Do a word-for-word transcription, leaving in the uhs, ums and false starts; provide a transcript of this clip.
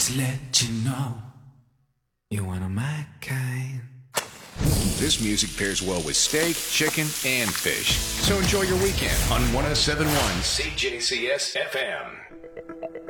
to let you know you're one of my kind. This music pairs well with steak, chicken, and fish. So enjoy your weekend on one oh seven point one C J C S F M.